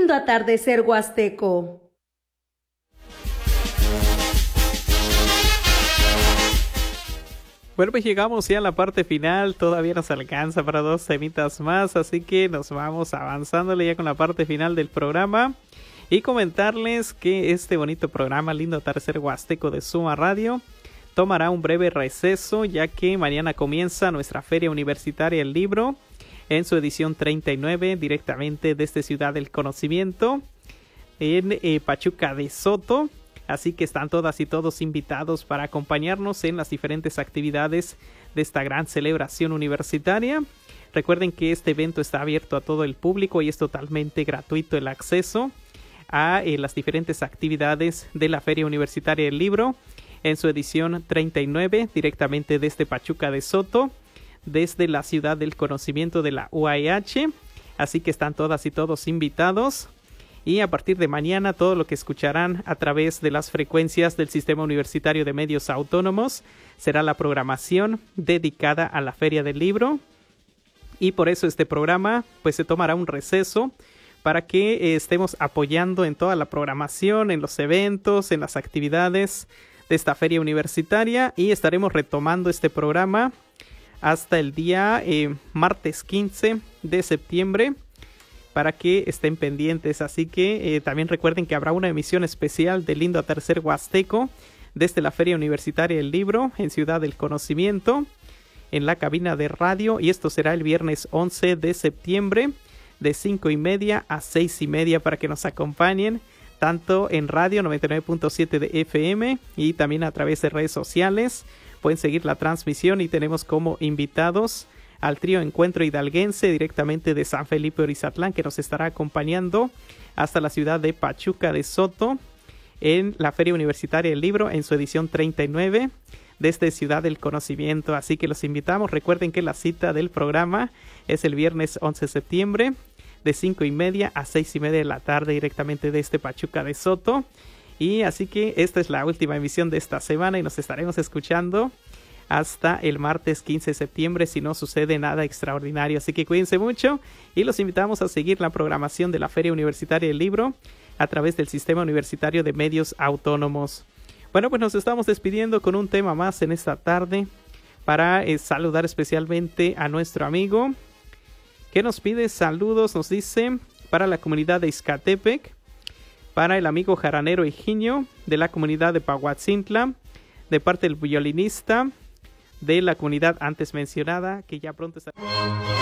lindo atardecer huasteco. Bueno, pues llegamos ya a la parte final, todavía nos alcanza para 2 temitas más, así que nos vamos avanzándole ya con la parte final del programa y comentarles que este bonito programa, Lindo Atardecer Huasteco de Suma Radio, tomará un breve receso ya que mañana comienza nuestra Feria Universitaria del Libro en su edición 39 directamente desde Ciudad del Conocimiento en Pachuca de Soto. Así que están todas y todos invitados para acompañarnos en las diferentes actividades de esta gran celebración universitaria. Recuerden que este evento está abierto a todo el público y es totalmente gratuito el acceso a las diferentes actividades de la Feria Universitaria del Libro en su edición 39 directamente desde Pachuca de Soto, desde la Ciudad del Conocimiento de la UAH. Así que están todas y todos invitados. Y a partir de mañana todo lo que escucharán a través de las frecuencias del Sistema Universitario de Medios Autónomos será la programación dedicada a la Feria del Libro. Y por eso este programa pues se tomará un receso para que estemos apoyando en toda la programación, en los eventos, en las actividades de esta Feria Universitaria. Y estaremos retomando este programa hasta el día martes 15 de septiembre. Para que estén pendientes, así que también recuerden que habrá una emisión especial de Lindo Atardecer Huasteco desde la Feria Universitaria del Libro en Ciudad del Conocimiento en la cabina de radio, y esto será el viernes 11 de septiembre de 5:30 a 6:30 para que nos acompañen tanto en radio 99.7 de FM y también a través de redes sociales. Pueden seguir la transmisión y tenemos como invitados al trío Encuentro Hidalguense directamente de San Felipe Orizatlán, que nos estará acompañando hasta la ciudad de Pachuca de Soto en la Feria Universitaria del Libro en su edición 39 desde Ciudad del Conocimiento. Así que los invitamos. Recuerden que la cita del programa es el viernes 11 de septiembre de 5:30 a 6:30 de la tarde directamente desde Pachuca de Soto. Y así que esta es la última emisión de esta semana y nos estaremos escuchando hasta el martes 15 de septiembre si no sucede nada extraordinario. Así que cuídense mucho y los invitamos a seguir la programación de la Feria Universitaria del Libro a través del Sistema Universitario de Medios Autónomos. Bueno, pues nos estamos despidiendo con un tema más en esta tarde para saludar especialmente a nuestro amigo que nos pide saludos, nos dice, para la comunidad de Izcatepec, para el amigo jaranero Higinio de la comunidad de Pahuatzintla, de parte del violinista de la comunidad antes mencionada, que ya pronto estará.